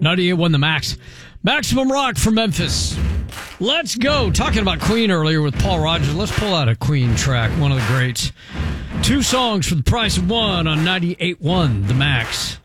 98.1 The Max. Maximum Rock from Memphis. Let's go. Talking about Queen earlier with Paul Rogers. Let's pull out a Queen track, one of the greats. 2 songs for the price of 1 on 98.1 The Max.